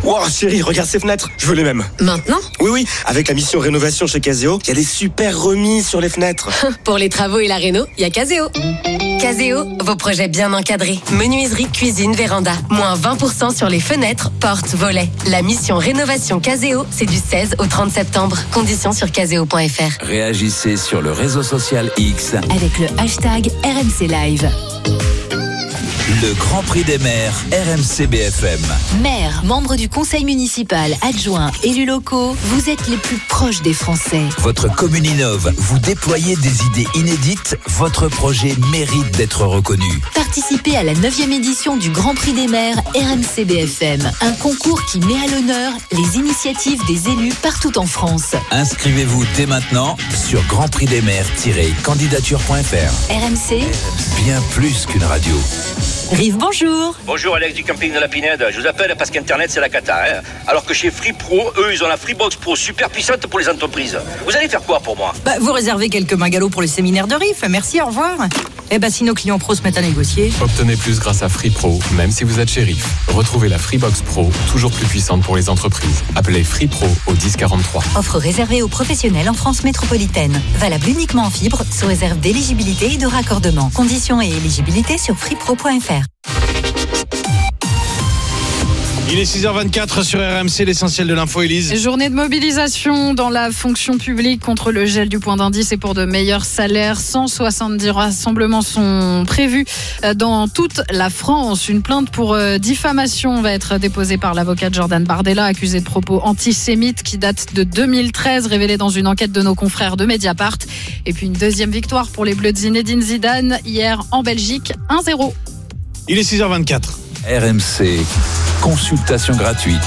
Wow, chérie, regarde ces fenêtres, je veux les mêmes. Maintenant ? Oui, avec la mission rénovation chez Caseo, il y a des super remises sur les fenêtres. Pour les travaux et la réno, il y a Caseo. Caseo, vos projets bien encadrés. Menuiserie, cuisine, véranda. Moins 20% sur les fenêtres, portes, volets. La mission rénovation Caseo, c'est du 16 au 30 septembre. Conditions sur caseo.fr. Réagissez sur le réseau social X avec le hashtag RMC Live. Le Grand Prix des maires RMC BFM. Maires, membres du conseil municipal, adjoints, élus locaux, vous êtes les plus proches des Français. Votre commune innove, vous déployez des idées inédites, votre projet mérite d'être reconnu. Participez à la 9e édition du Grand Prix des maires RMC BFM, un concours qui met à l'honneur les initiatives des élus partout en France. Inscrivez-vous dès maintenant sur grandprixdesmaires-candidature.fr. RMC, Bien plus qu'une radio. Rive, bonjour. Bonjour Alex du camping de la Pinède, je vous appelle parce qu'Internet c'est la cata, hein. Alors que chez Free Pro, eux ils ont la Freebox Pro super puissante pour les entreprises. Vous allez faire quoi pour moi ? Vous réservez quelques bungalows pour le séminaire de RIF, merci, au revoir. Si nos clients pros se mettent à négocier. Obtenez plus grâce à Free Pro, même si vous êtes chez RIF. Retrouvez la Freebox Pro, toujours plus puissante pour les entreprises. Appelez Free Pro au 1043. Offre réservée aux professionnels en France métropolitaine. Valable uniquement en fibre, sous réserve d'éligibilité et de raccordement. Conditions et éligibilité sur freepro.fr. Il est 6h24 sur RMC, l'essentiel de l'info, Élise. Journée de mobilisation dans la fonction publique contre le gel du point d'indice et pour de meilleurs salaires. 170 rassemblements sont prévus dans toute la France. Une plainte pour diffamation va être déposée par l'avocate Jordan Bardella, accusée de propos antisémites qui datent de 2013, révélés dans une enquête de nos confrères de Mediapart. Et puis une deuxième victoire pour les Bleus de Zinedine Zidane hier en Belgique, 1-0. Il est 6h24. RMC, consultation gratuite.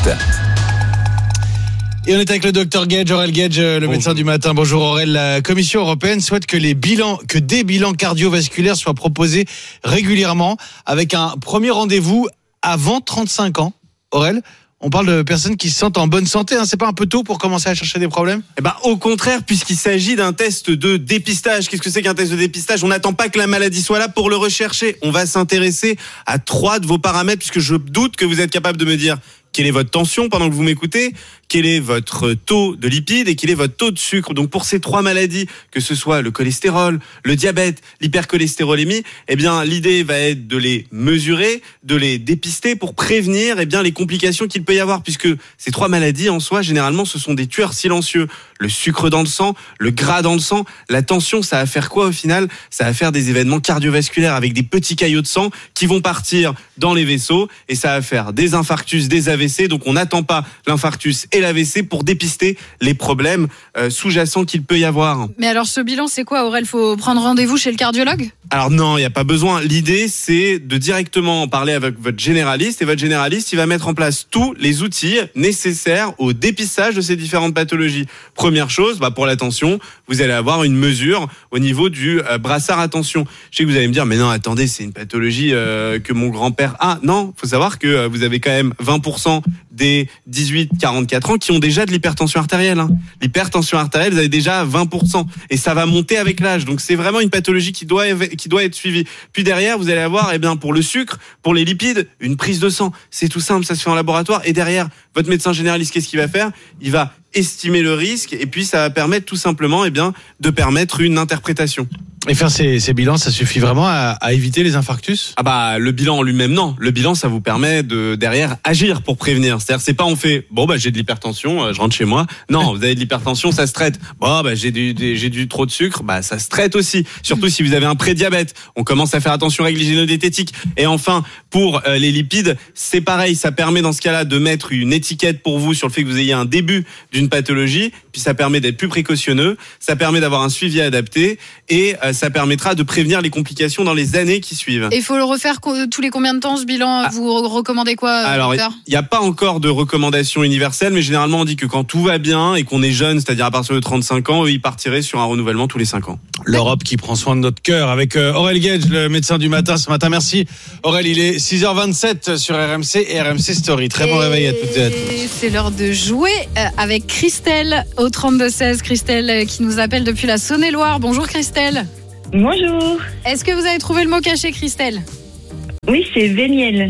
Et on est avec le docteur Gage, Aurel Gage, le médecin du matin. Bonjour Aurel. La Commission européenne souhaite que des bilans cardiovasculaires soient proposés régulièrement avec un premier rendez-vous avant 35 ans. Aurel, on parle de personnes qui se sentent en bonne santé, hein. C'est pas un peu tôt pour commencer à chercher des problèmes ? Au contraire, puisqu'il s'agit d'un test de dépistage. Qu'est-ce que c'est qu'un test de dépistage ? On n'attend pas que la maladie soit là pour le rechercher. On va s'intéresser à 3 de vos paramètres, puisque je doute que vous êtes capable de me dire quelle est votre tension pendant que vous m'écoutez, quel est votre taux de lipides et quel est votre taux de sucre. Donc pour ces 3 maladies, que ce soit le cholestérol, le diabète, l'hypercholestérolémie, l'idée va être de les mesurer, de les dépister pour prévenir les complications qu'il peut y avoir, puisque ces 3 maladies en soi, généralement, ce sont des tueurs silencieux. Le sucre dans le sang, le gras dans le sang, la tension, ça va faire quoi au final ? Ça va faire des événements cardiovasculaires avec des petits caillots de sang qui vont partir dans les vaisseaux et ça va faire des infarctus, des AVC. Donc on n'attend pas l'infarctus et l'AVC pour dépister les problèmes sous-jacents qu'il peut y avoir. Mais alors ce bilan, c'est quoi Aurel ? Faut prendre rendez-vous chez le cardiologue ? Alors non, il n'y a pas besoin. L'idée, c'est de directement en parler avec votre généraliste et votre généraliste, il va mettre en place tous les outils nécessaires au dépistage de ces différentes pathologies. Première chose, pour la tension, vous allez avoir une mesure au niveau du brassard à tension. Je sais que vous allez me dire, mais non, attendez, c'est une pathologie que mon grand-père a. Non, faut savoir que vous avez quand même 20% des 18-44 ans qui ont déjà de l'hypertension artérielle. L'hypertension artérielle, vous avez déjà 20%. Et ça va monter avec l'âge. Donc c'est vraiment une pathologie qui doit être suivie. Puis derrière, vous allez avoir, pour le sucre, pour les lipides, une prise de sang. C'est tout simple, ça se fait en laboratoire. Et derrière, votre médecin généraliste, qu'est-ce qu'il va faire ? Il va estimer le risque et puis ça va permettre tout simplement de permettre une interprétation. Et faire ces bilans, ça suffit vraiment à éviter les infarctus ? Le bilan en lui-même, non. Le bilan, ça vous permet de derrière agir pour prévenir. C'est-à-dire, c'est pas on fait j'ai de l'hypertension, je rentre chez moi. Non, vous avez de l'hypertension, ça se traite. J'ai du trop de sucre, ça se traite aussi. Surtout si vous avez un prédiabète, on commence à faire attention aux règles hygiéno-diététiques. Et enfin, pour les lipides, c'est pareil, ça permet dans ce cas-là de mettre une étiquette pour vous sur le fait que vous ayez un début d'une pathologie, puis ça permet d'être plus précautionneux, ça permet d'avoir un suivi adapté et ça permettra de prévenir les complications dans les années qui suivent. Et il faut le refaire tous les combien de temps ce bilan ? Vous recommandez quoi ? Alors, il n'y a pas encore de recommandation universelle, mais généralement on dit que quand tout va bien et qu'on est jeune, c'est-à-dire à partir de 35 ans, ils partiraient sur un renouvellement tous les 5 ans. L'Europe qui prend soin de notre cœur avec Aurel Gage, le médecin du matin ce matin. Merci Aurel, il est 6h27 sur RMC et RMC Story. Très bon réveil à toutes et à tous. C'est l'heure de jouer avec Christelle au 32-16. Christelle qui nous appelle depuis la Saône-et-Loire. Bonjour Christelle. Bonjour. Est-ce que vous avez trouvé le mot caché, Christelle ? Oui, c'est véniel.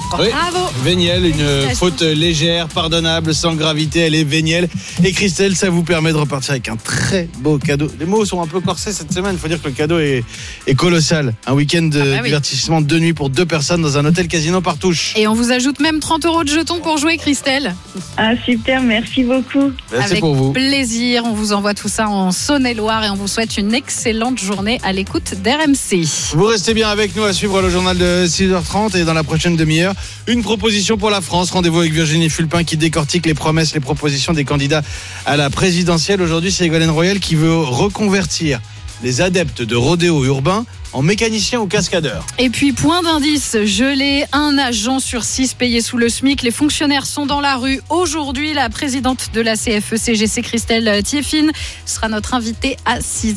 Oui. Bravo. Véniel, une Félicitations. faute légère, pardonnable, sans gravité, elle est vénielle. Et Christelle, ça vous permet de repartir avec un très beau cadeau. Les mots sont un peu corsés cette semaine, il faut dire que le cadeau est colossal. Un week-end de oui. divertissement de 2 nuits pour 2 personnes dans un hôtel casino Partouche. Et on vous ajoute même 30 € de jetons pour jouer, Christelle. Ah super, merci beaucoup. C'est Avec pour vous. plaisir, on vous envoie tout ça en Saône-et-Loire et on vous souhaite une excellente journée à l'écoute d'RMC. Vous restez bien avec nous à suivre le journal de 6h30 et dans la prochaine demi-heure, une proposition pour la France. Rendez-vous avec Virginie Fulpin qui décortique les promesses, les propositions des candidats à la présidentielle. Aujourd'hui, c'est Ségolène Royal qui veut reconvertir les adeptes de rodéo urbain en mécaniciens ou cascadeurs. Et puis, point d'indice, gelé, 1 agent sur 6 payé sous le SMIC. Les fonctionnaires sont dans la rue. Aujourd'hui, la présidente de la CFE-CGC, Christelle Thieffine, sera notre invitée à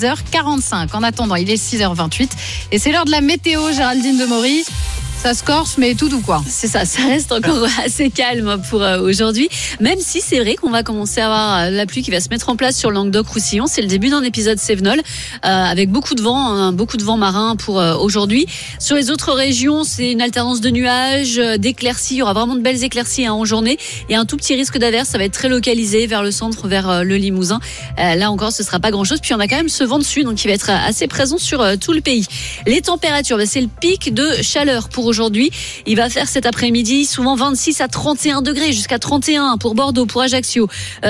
6h45. En attendant, il est 6h28 et c'est l'heure de la météo, Géraldine Demory. Ça se corse, mais tout doux quoi. C'est ça, ça reste encore assez calme pour aujourd'hui. Même si c'est vrai qu'on va commencer à avoir la pluie qui va se mettre en place sur le Languedoc-Roussillon. C'est le début d'un épisode Cévenol avec beaucoup de vent marin pour aujourd'hui. Sur les autres régions, c'est une alternance de nuages, d'éclaircies. Il y aura vraiment de belles éclaircies en journée. Il y a un tout petit risque d'averse. Ça va être très localisé vers le centre, vers le Limousin. Là encore, ce sera pas grand-chose. Puis on a quand même ce vent de sud, donc qui va être assez présent sur tout le pays. Les températures, c'est le pic de chaleur pour aujourd'hui. Il va faire cet après-midi souvent 26 à 31 degrés, jusqu'à 31 pour Bordeaux, pour Ajaccio,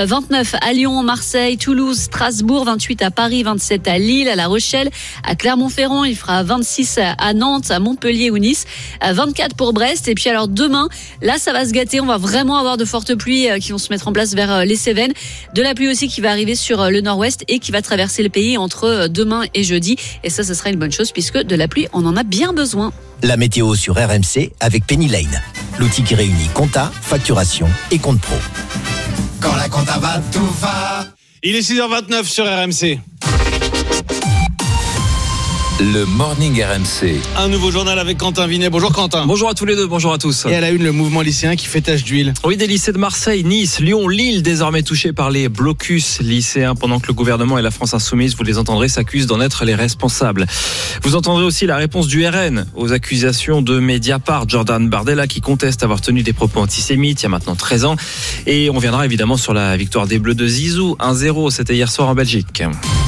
29 à Lyon, Marseille, Toulouse, Strasbourg, 28 à Paris, 27 à Lille, à La Rochelle, à Clermont-Ferrand. Il fera 26 à Nantes, à Montpellier ou Nice, 24 pour Brest. Et puis alors demain, là ça va se gâter. On va vraiment avoir de fortes pluies qui vont se mettre en place vers les Cévennes. De la pluie aussi qui va arriver sur le nord-ouest et qui va traverser le pays entre demain et jeudi. Et ça sera une bonne chose puisque de la pluie, on en a bien besoin. La météo sur RMC avec Penny Lane, l'outil qui réunit compta, facturation et compte pro. Quand la compta va, tout va. Il est 6h29 sur RMC. Le Morning RMC. Un nouveau journal avec Quentin Vinet. Bonjour Quentin. Bonjour à tous les deux, bonjour à tous. Et à la une, le mouvement lycéen qui fait tache d'huile. Oui, des lycées de Marseille, Nice, Lyon, Lille, désormais touchés par les blocus lycéens pendant que le gouvernement et la France insoumise, vous les entendrez, s'accusent d'en être les responsables. Vous entendrez aussi la réponse du RN aux accusations de Mediapart, Jordan Bardella qui conteste avoir tenu des propos antisémites il y a maintenant 13 ans. Et on viendra évidemment sur la victoire des Bleus de Zizou, 1-0, c'était hier soir en Belgique.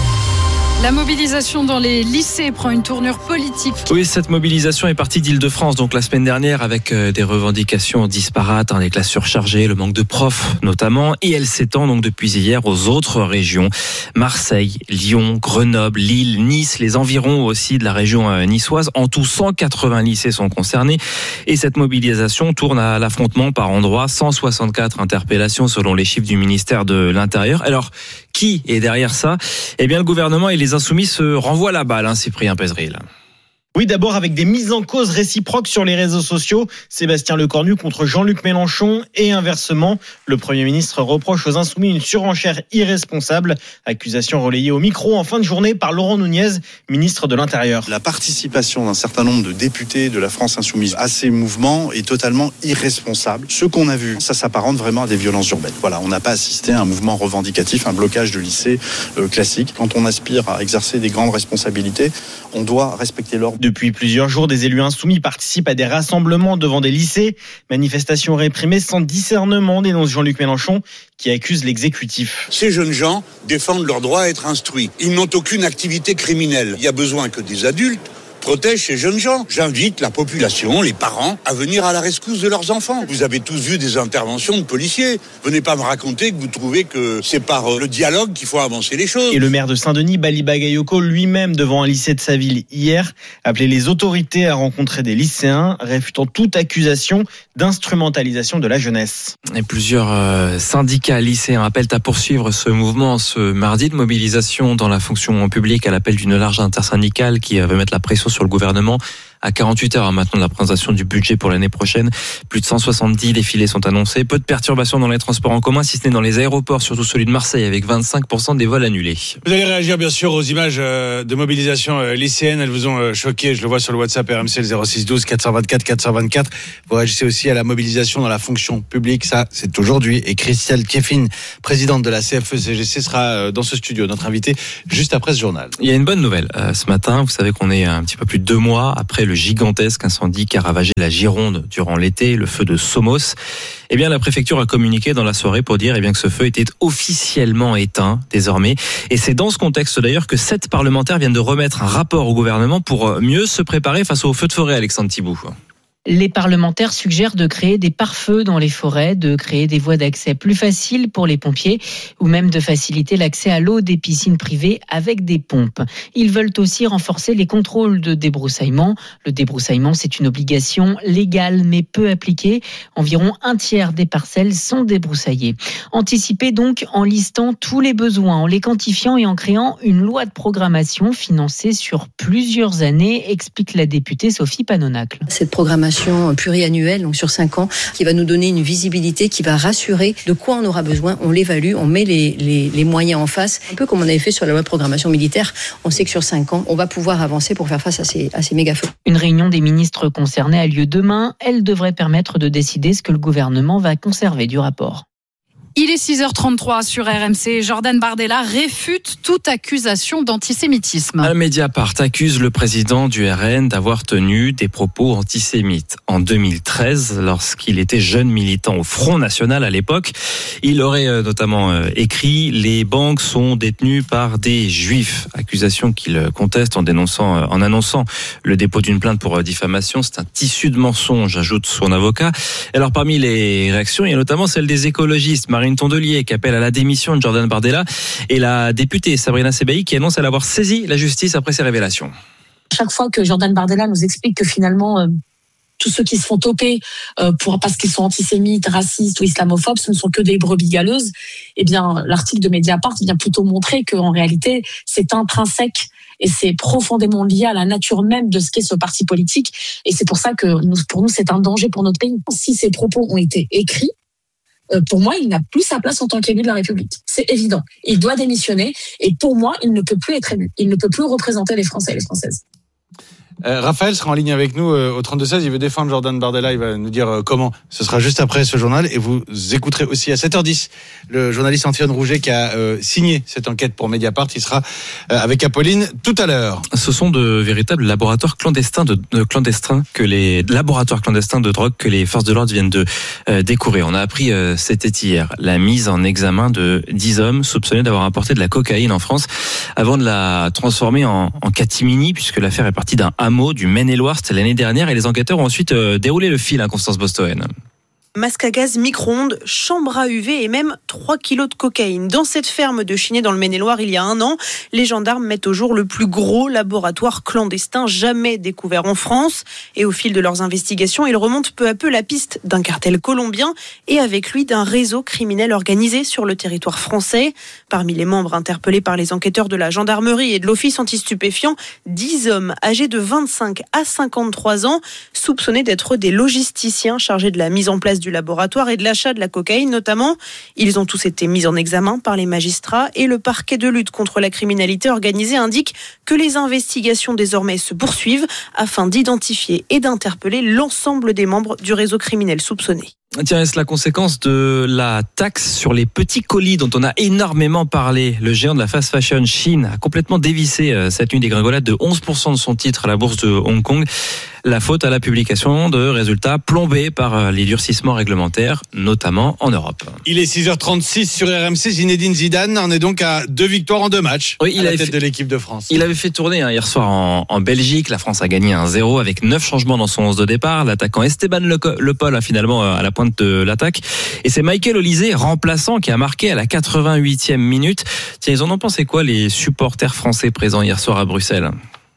La mobilisation dans les lycées prend une tournure politique. Oui, cette mobilisation est partie d'Île-de-France, donc la semaine dernière, avec des revendications disparates, les classes surchargées, le manque de profs notamment, et elle s'étend donc depuis hier aux autres régions. Marseille, Lyon, Grenoble, Lille, Nice, les environs aussi de la région niçoise. En tout, 180 lycées sont concernés, et cette mobilisation tourne à l'affrontement par endroits. 164 interpellations selon les chiffres du ministère de l'Intérieur. Alors, qui est derrière ça ? Eh bien, le gouvernement et les Insoumis se renvoient la balle, Cyprien Pézeril. Oui, d'abord avec des mises en cause réciproques sur les réseaux sociaux. Sébastien Lecornu contre Jean-Luc Mélenchon et inversement. Le Premier ministre reproche aux Insoumis une surenchère irresponsable. Accusation relayée au micro en fin de journée par Laurent Nunez, ministre de l'Intérieur. La participation d'un certain nombre de députés de la France Insoumise à ces mouvements est totalement irresponsable. Ce qu'on a vu, ça s'apparente vraiment à des violences urbaines. Voilà, on n'a pas assisté à un mouvement revendicatif, un blocage de lycée classique. Quand on aspire à exercer des grandes responsabilités, on doit respecter l'ordre. Depuis plusieurs jours, des élus insoumis participent à des rassemblements devant des lycées. Manifestations réprimées sans discernement, dénonce Jean-Luc Mélenchon, qui accuse l'exécutif. Ces jeunes gens défendent leur droit à être instruits. Ils n'ont aucune activité criminelle. Il y a besoin que des adultes protègent ces jeunes gens. J'invite la population, les parents, à venir à la rescousse de leurs enfants. Vous avez tous vu des interventions de policiers. Venez pas me raconter que vous trouvez que c'est par le dialogue qu'il faut avancer les choses. Et le maire de Saint-Denis, Bali Bagayoko, lui-même devant un lycée de sa ville hier, appelait les autorités à rencontrer des lycéens, réfutant toute accusation d'instrumentalisation de la jeunesse. Et plusieurs syndicats lycéens appellent à poursuivre ce mouvement ce mardi de mobilisation dans la fonction publique à l'appel d'une large intersyndicale qui veut mettre la pression sur le gouvernement. À 48 heures maintenant de la présentation du budget pour l'année prochaine, plus de 170 défilés sont annoncés. Peu de perturbations dans les transports en commun, si ce n'est dans les aéroports, surtout celui de Marseille, avec 25% des vols annulés. Vous allez réagir bien sûr aux images de mobilisation lycéenne. Elles vous ont choqué, je le vois sur le WhatsApp RMC, le 06 12 424 424. Vous réagissez aussi à la mobilisation dans la fonction publique. Ça, c'est aujourd'hui. Et Christelle Thieffine, présidente de la CFE-CGC, sera dans ce studio, notre invitée, juste après ce journal. Il y a une bonne nouvelle ce matin. Vous savez qu'on est un petit peu plus de 2 mois après après le gigantesque incendie qui a ravagé la Gironde durant l'été, le feu de Somos. Eh bien, la préfecture a communiqué dans la soirée pour dire que ce feu était officiellement éteint désormais. Et c'est dans ce contexte d'ailleurs que 7 parlementaires viennent de remettre un rapport au gouvernement pour mieux se préparer face aux feux de forêt, Alexandre Thibault. Les parlementaires suggèrent de créer des pare-feux dans les forêts, de créer des voies d'accès plus faciles pour les pompiers ou même de faciliter l'accès à l'eau des piscines privées avec des pompes. Ils veulent aussi renforcer les contrôles de débroussaillement. Le débroussaillement, c'est une obligation légale mais peu appliquée. Environ un tiers des parcelles sont débroussaillées. Anticiper donc en listant tous les besoins, en les quantifiant et en créant une loi de programmation financée sur plusieurs années, explique la députée Sophie Panonacle. Cette programmation pluriannuelle, donc sur 5 ans, qui va nous donner une visibilité, qui va rassurer de quoi on aura besoin. On l'évalue, on met les moyens en face. Un peu comme on avait fait sur la loi de programmation militaire. On sait que sur 5 ans, on va pouvoir avancer pour faire face à ces méga-feux. Une réunion des ministres concernés a lieu demain. Elle devrait permettre de décider ce que le gouvernement va conserver du rapport. Il est 6h33 sur RMC. Jordan Bardella réfute toute accusation d'antisémitisme. Mediapart accuse le président du RN d'avoir tenu des propos antisémites. En 2013, lorsqu'il était jeune militant au Front National à l'époque, il aurait notamment écrit « Les banques sont détenues par des juifs ». Accusation qu'il conteste en annonçant le dépôt d'une plainte pour diffamation. C'est un tissu de mensonges, ajoute son avocat. Alors parmi les réactions, il y a notamment celle des écologistes. Marine Tondelier qui appelle à la démission de Jordan Bardella et la députée Sabrina Sebaï qui annonce elle avoir saisi la justice après ces révélations. Chaque fois que Jordan Bardella nous explique que finalement tous ceux qui se font toper parce qu'ils sont antisémites, racistes ou islamophobes, ce ne sont que des brebis galeuses, eh bien l'article de Mediapart vient plutôt montrer qu'en réalité c'est intrinsèque et c'est profondément lié à la nature même de ce qu'est ce parti politique. Et c'est pour ça que pour nous c'est un danger pour notre pays. Si ces propos ont été écrits, pour moi, il n'a plus sa place en tant qu'élu de la République. C'est évident. Il doit démissionner et pour moi, il ne peut plus être élu. Il ne peut plus représenter les Français et les Françaises. Raphaël sera en ligne avec nous au 32-16. Il veut défendre Jordan Bardella. Il va nous dire comment. Ce sera juste après ce journal. Et vous écouterez aussi à 7h10 le journaliste Antoine Rouget qui a signé cette enquête pour Mediapart. Il sera avec Apolline tout à l'heure. Ce sont de véritables laboratoires clandestins que les laboratoires clandestins de drogue que les forces de l'ordre viennent de découvrir. On a appris c'était hier la mise en examen de 10 hommes soupçonnés d'avoir importé de la cocaïne en France avant de la transformer en catimini, puisque l'affaire est partie d'un hameau du Maine-et-Loire, c'était l'année dernière, et les enquêteurs ont ensuite déroulé le fil à Constance Bostoen. Masque à gaz, micro-ondes, chambre à UV et même 3 kilos de cocaïne. Dans cette ferme de Chiné dans le Maine-et-Loire, il y a 1 an, les gendarmes mettent au jour le plus gros laboratoire clandestin jamais découvert en France. Et au fil de leurs investigations, ils remontent peu à peu la piste d'un cartel colombien et avec lui d'un réseau criminel organisé sur le territoire français. Parmi les membres interpellés par les enquêteurs de la gendarmerie et de l'office anti-stupéfiants, 10 hommes âgés de 25 à 53 ans, soupçonnés d'être des logisticiens chargés de la mise en place du laboratoire et de l'achat de la cocaïne notamment. Ils ont tous été mis en examen par les magistrats et le parquet de lutte contre la criminalité organisée indique que les investigations désormais se poursuivent afin d'identifier et d'interpeller l'ensemble des membres du réseau criminel soupçonné. Tiens, est-ce la conséquence de la taxe sur les petits colis dont on a énormément parlé? Le géant de la fast fashion Shein a complètement dévissé cette nuit dégringolade de 11% de son titre à la bourse de Hong Kong. La faute à la publication de résultats plombés par les durcissements réglementaires, notamment en Europe. Il est 6h36 sur RMC. Zinedine Zidane en est donc à 2 victoires en 2 matchs. Oui, il a tête de l'équipe de France. Il avait fait tourner hier soir en Belgique. La France a gagné 1-0 avec 9 changements dans son 11 de départ. L'attaquant Esteban Le Paul a finalement à la pointe de l'attaque. Et c'est Michael Olise, remplaçant, qui a marqué à la 88e minute. Tiens, ils en ont pensé quoi, les supporters français présents hier soir à Bruxelles?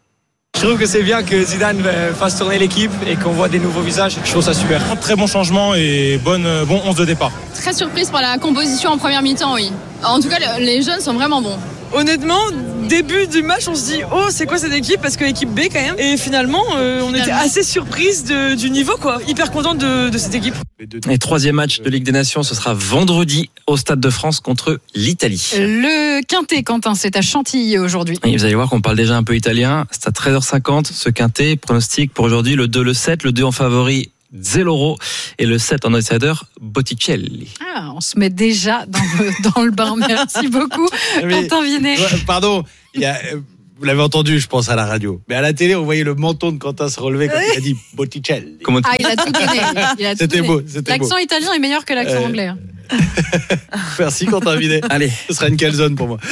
Je trouve que c'est bien que Zidane fasse tourner l'équipe et qu'on voit des nouveaux visages. Je trouve ça super. Très bon changement et bon 11 de départ. Très surprise par la composition en première mi-temps, oui. En tout cas, les jeunes sont vraiment bons. Honnêtement, début du match, on se dit « Oh, c'est quoi cette équipe ?» Parce que équipe B quand même. Et finalement, on était assez surprise du niveau, quoi. Hyper contente de cette équipe. Et 3e match de Ligue des Nations, ce sera vendredi au Stade de France contre l'Italie. Le Quintet, Quentin, c'est à Chantilly aujourd'hui. Et vous allez voir qu'on parle déjà un peu italien. C'est à 13h50, ce Quintet. Pronostic pour aujourd'hui, le 2, le 7, le 2 en favori. Zelloro et le 7 en outsider Botticelli. Ah, on se met déjà dans le bain. Merci beaucoup, Quentin Vinet. Pardon, il y a Vous l'avez entendu, je pense, à la radio. Mais à la télé, on voyait le menton de Quentin se relever quand il a dit Botticelli. Il a tout donné. C'était beau. L'accent italien est meilleur que l'accent anglais. Merci Quentin Vinet. Allez, ce sera une calzone pour moi.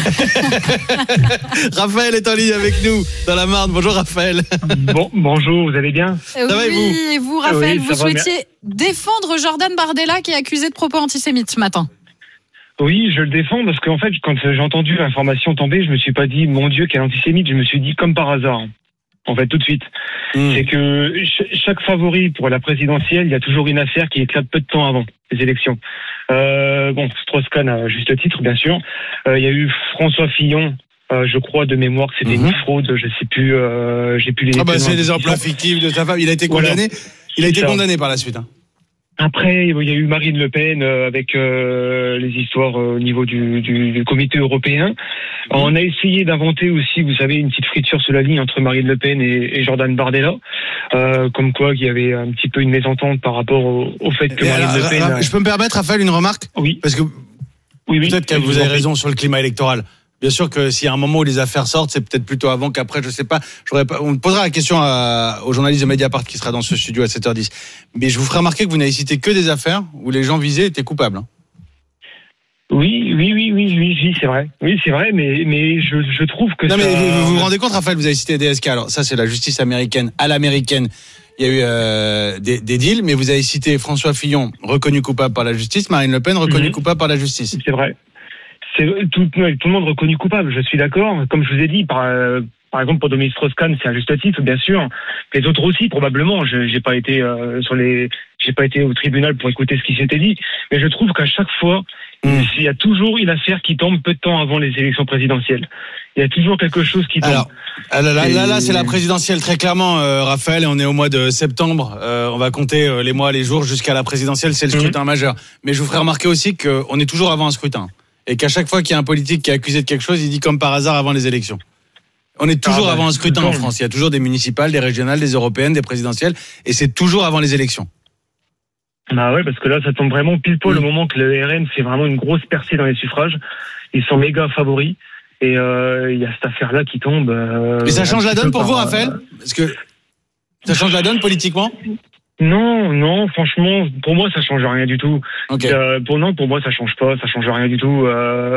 Raphaël est en ligne avec nous dans la Marne. Bonjour Raphaël. Bonjour, vous allez bien? Ça va et vous? Et vous, Raphaël, vous souhaitiez défendre Jordan Bardella qui est accusé de propos antisémites ce matin. Oui, je le défends parce qu'en fait, quand j'ai entendu l'information tomber, je me suis pas dit, mon Dieu, quel antisémite. Je me suis dit, comme par hasard, en fait, tout de suite. C'est que chaque favori pour la présidentielle, il y a toujours une affaire qui éclate peu de temps avant les élections. Strauss-Kahn à juste titre, bien sûr. Il y a eu François Fillon. Je crois de mémoire que c'était une fraude, je sais plus, j'ai plus les. C'est des emplois fictifs de sa femme. Il a été condamné. Voilà. Il a été condamné par la suite. Après, il y a eu Marine Le Pen avec les histoires au niveau du comité européen. On a essayé d'inventer aussi, vous savez, une petite friture sur la ligne entre Marine Le Pen et Jordan Bardella, comme quoi il y avait un petit peu une mésentente par rapport au fait que Marine Le Pen. Je peux me permettre, Raphaël, une remarque? Oui. Parce que peut-être que vous avez raison sur le climat électoral. Bien sûr que s'il y a un moment où les affaires sortent, c'est peut-être plutôt avant qu'après, je sais pas. On posera la question au journaliste de Mediapart qui sera dans ce studio à 7h10. Mais je vous ferai remarquer que vous n'avez cité que des affaires où les gens visés étaient coupables. Oui, c'est vrai. Oui, c'est vrai, mais je trouve que non, mais vous vous rendez compte, Raphaël, vous avez cité DSK. Alors ça, c'est la justice américaine. À l'américaine, il y a eu des deals, mais vous avez cité François Fillon, reconnu coupable par la justice, Marine Le Pen, reconnu coupable par la justice. C'est vrai. Tout le monde reconnu coupable, je suis d'accord. Comme je vous ai dit, par exemple pour Dominique Strauss-Kahn, c'est un juste titre, bien sûr. Les autres aussi, probablement. J'ai pas été au tribunal pour écouter ce qui s'était dit, mais je trouve qu'à chaque fois, il y a toujours une affaire qui tombe peu de temps avant les élections présidentielles. Il y a toujours quelque chose qui tombe. Alors, là, c'est la présidentielle, très clairement, Raphaël, et on est au mois de septembre. On va compter les mois, les jours jusqu'à la présidentielle, c'est le scrutin majeur. Mais je vous ferai remarquer aussi qu'on est toujours avant un scrutin. Et qu'à chaque fois qu'il y a un politique qui est accusé de quelque chose, il dit comme par hasard avant les élections. On est toujours avant un scrutin en France. Il y a toujours des municipales, des régionales, des européennes, des présidentielles, et c'est toujours avant les élections. Bah ouais, parce que là, ça tombe vraiment pile poil au moment que le RN fait vraiment une grosse percée dans les suffrages. Ils sont méga favoris. Et il y a cette affaire-là qui tombe. Mais ça change la donne pour vous, Raphaël? Parce que ça change la donne politiquement? Non, franchement, pour moi, ça change rien du tout. Okay. Pour moi, ça change rien du tout.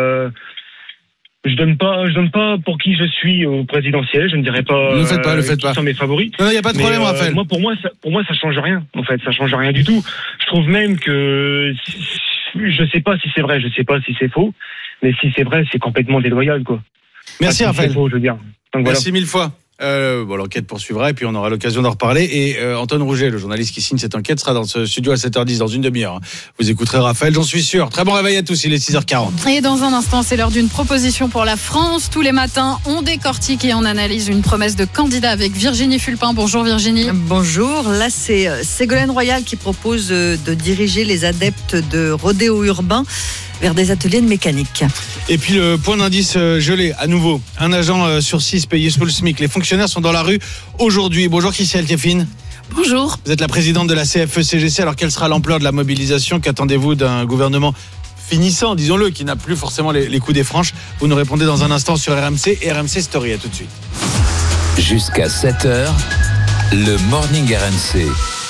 Je donne pas pour qui je suis au présidentiel. Je ne dirais pas. Ne le faites pas. Qui sont mes favoris. Non, il y a pas de problème, Raphaël. Pour moi, ça change rien. En fait, ça change rien du tout. Je trouve même que je sais pas si c'est vrai, je sais pas si c'est faux, mais si c'est vrai, c'est complètement déloyal, quoi. Merci, Raphaël. C'est faux, je veux dire. Donc, merci mille fois. L'enquête poursuivra et puis on aura l'occasion d'en reparler. Et Antoine Rouget, le journaliste qui signe cette enquête, sera dans ce studio à 7h10 dans une demi-heure. Vous écouterez Raphaël, j'en suis sûr. Très bon réveil à tous, il est 6h40. Et dans un instant, c'est l'heure d'une proposition pour la France. Tous les matins, on décortique et on analyse une promesse de candidat avec Virginie Fulpin. Bonjour Virginie. Bonjour, là c'est Ségolène Royal qui propose de diriger les adeptes de rodéo urbain vers des ateliers de mécanique. Et puis le point d'indice gelé, à nouveau. Un agent sur 6 payé sous le SMIC. Les fonctionnaires sont dans la rue aujourd'hui. Bonjour Christelle Tieffin. Bonjour. Vous êtes la présidente de la CFE-CGC. Alors quelle sera l'ampleur de la mobilisation? Qu'attendez-vous d'un gouvernement finissant, disons-le, qui n'a plus forcément les coups des franches? Vous nous répondez dans un instant sur RMC et RMC Story. À tout de suite. Jusqu'à 7h, le Morning RMC.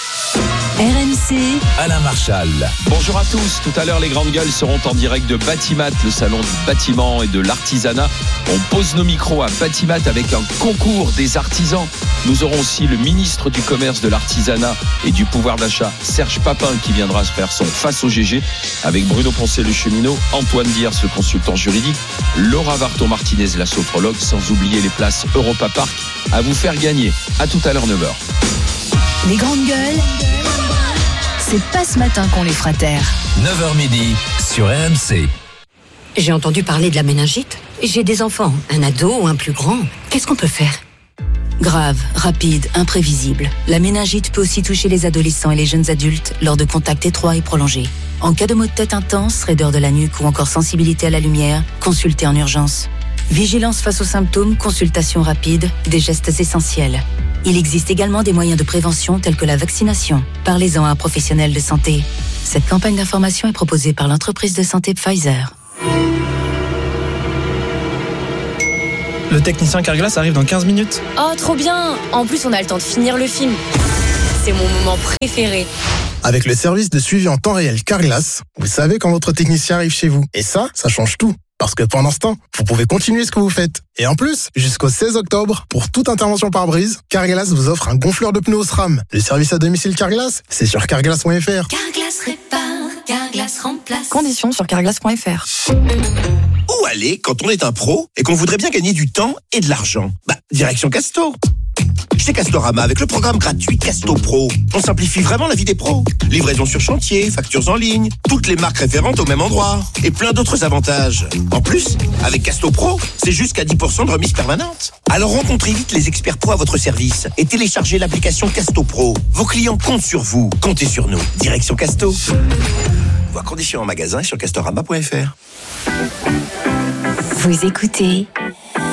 RMC, Alain Marchal. Bonjour à tous. Tout à l'heure, les grandes gueules seront en direct de Batimat, le salon du bâtiment et de l'artisanat. On pose nos micros à Batimat avec un concours des artisans. Nous aurons aussi le ministre du commerce, de l'artisanat et du pouvoir d'achat, Serge Papin, qui viendra se faire son face au GG avec Bruno Poncet, le cheminot, Antoine Diers, le consultant juridique, Laura Varton-Martinez, la sophrologue, sans oublier les places Europa Park à vous faire gagner. À tout à l'heure, 9h. Les grandes gueules, c'est pas ce matin qu'on les fera taire. 9h midi sur RMC. J'ai entendu parler de la méningite. J'ai des enfants, un ado ou un plus grand. Qu'est-ce qu'on peut faire? Grave, rapide, imprévisible. La méningite peut aussi toucher les adolescents et les jeunes adultes lors de contacts étroits et prolongés. En cas de maux de tête intense, raideur de la nuque ou encore sensibilité à la lumière, consultez en urgence. Vigilance face aux symptômes, consultation rapide, des gestes essentiels. Il existe également des moyens de prévention tels que la vaccination. Parlez-en à un professionnel de santé. Cette campagne d'information est proposée par l'entreprise de santé Pfizer. Le Le technicien Carglass arrive dans 15 minutes. Oh, trop bien! En plus, on a le temps de finir le film. C'est mon moment préféré. Avec le service de suivi en temps réel Carglass, vous savez quand votre technicien arrive chez vous. Et ça change tout. Parce que pendant ce temps, vous pouvez continuer ce que vous faites. Et en plus, jusqu'au 16 octobre, pour toute intervention pare-brise, Carglass vous offre un gonfleur de pneus au SRAM. Le service à domicile Carglass, c'est sur carglass.fr. Carglass répare, Carglass remplace. Conditions sur carglass.fr. Où aller quand on est un pro et qu'on voudrait bien gagner du temps et de l'argent? Direction Casto. Chez Castorama, avec le programme gratuit Casto Pro, on simplifie vraiment la vie des pros. Livraison sur chantier, factures en ligne, toutes les marques référentes au même endroit et plein d'autres avantages. En plus, avec Casto Pro, c'est jusqu'à 10% de remise permanente. Alors rencontrez vite les experts pro à votre service et téléchargez l'application Casto Pro. Vos clients comptent sur vous, comptez sur nous. Direction Casto. Voir conditions en magasin sur castorama.fr. Vous écoutez